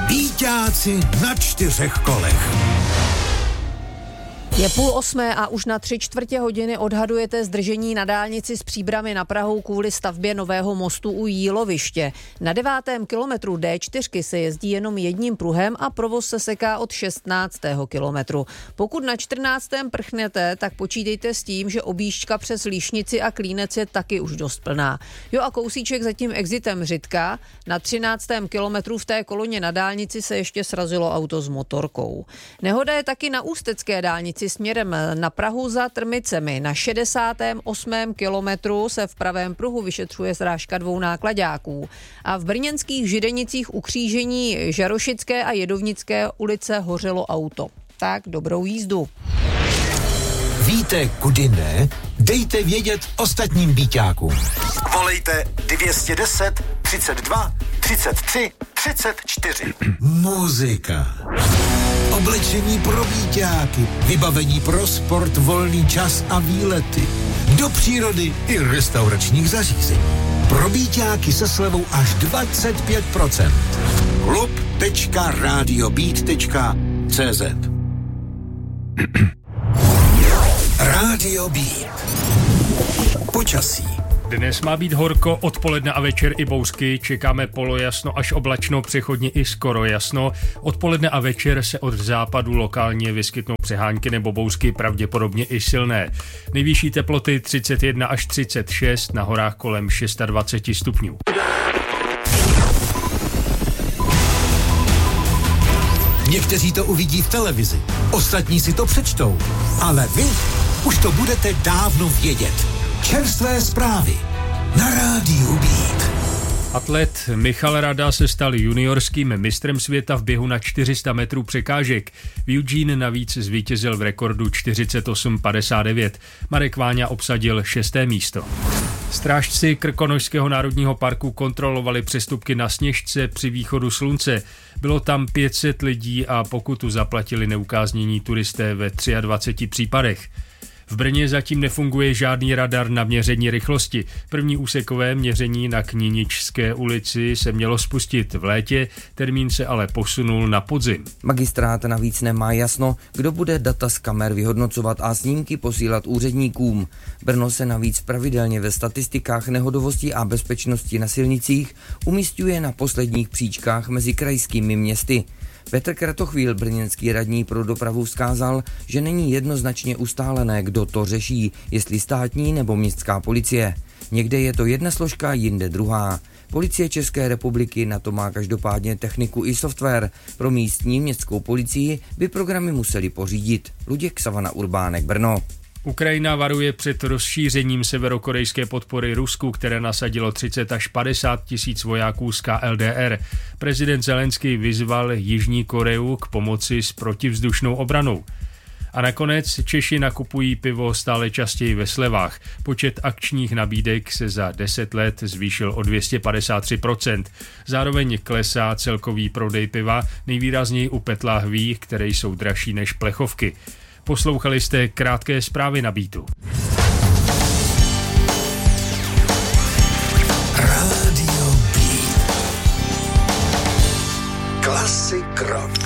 Býťáci na 4 kolech. Je 7:30 a už na 3/4 hodiny odhadujete zdržení na dálnici z Příbrami na Prahu kvůli stavbě nového mostu u Jíloviště. Na 9. kilometru D4 se jezdí jenom jedním pruhem a provoz se seká od 16. kilometru. Pokud na 14. prchnete, tak počítejte s tím, že objížďka přes Líšnici a Klínec je taky už dost plná. Jo a kousíček za tím exitem Řitka. Na 13. kilometru v té koloně na dálnici se ještě srazilo auto s motorkou. Nehoda je taky na ústecké dálnici směrem na Prahu za Trmicemi. Na 68. kilometru se v pravém pruhu vyšetřuje srážka 2 náklaďáků. A v brněnských Židenicích u křížení Žarošické a Jedovnické ulice hořelo auto. Tak dobrou jízdu. Víte, kudy ne? Dejte vědět ostatním býťákům. Volejte 210 32 33 34. Muzika. Oblečení pro býťáky, vybavení pro sport, volný čas a výlety. Do přírody i restauračních zařízení. Pro býťáky se slevou až 25%. klub.radiobeat.cz Radio Beat. Počasí. Dnes má být horko, odpoledne a večer i bouřky, čekáme polojasno až oblačno, přechodně i skoro jasno. Odpoledne a večer se od západu lokálně vyskytnou přehánky nebo bouřky, pravděpodobně i silné. Nejvyšší teploty 31 až 36, na horách kolem 26 stupňů. Někteří to uvidí v televizi, ostatní si to přečtou, ale vy už to budete dávno vědět. Čerstvé zprávy na Rádiu Beat. Atlet Michal Rada se stal juniorským mistrem světa v běhu na 400 metrů překážek. V Eugene navíc zvítězil v rekordu 48,59. Marek Váňa obsadil 6. místo. Strážci Krkonošského národního parku kontrolovali přestupky na Sněžce při východu slunce. Bylo tam 500 lidí a pokutu zaplatili neukáznění turisté ve 23 případech. V Brně zatím nefunguje žádný radar na měření rychlosti. První úsekové měření na Kníničské ulici se mělo spustit v létě, termín se ale posunul na podzim. Magistrát navíc nemá jasno, kdo bude data z kamer vyhodnocovat a snímky posílat úředníkům. Brno se navíc pravidelně ve statistikách nehodovosti a bezpečnosti na silnicích umísťuje na posledních příčkách mezi krajskými městy. Petr Kratochvíl, brněnský radní pro dopravu, vzkázal, že není jednoznačně ustálené, kdo to řeší, jestli státní nebo městská policie. Někde je to jedna složka, jinde druhá. Policie České republiky na to má každopádně techniku i software. Pro místní městskou policii by programy museli pořídit. Luděk Savana Urbánek, Brno. Ukrajina varuje před rozšířením severokorejské podpory Rusku, které nasadilo 30 až 50 tisíc vojáků z KLDR. Prezident Zelenský vyzval Jižní Koreu k pomoci s protivzdušnou obranou. A nakonec Češi nakupují pivo stále častěji ve slevách. Počet akčních nabídek se za 10 let zvýšil o 253%. Zároveň klesá celkový prodej piva, nejvýrazněji u PET lahví, které jsou dražší než plechovky. Poslouchali jste krátké zprávy na Beatu. Radio Beat. Classic rock.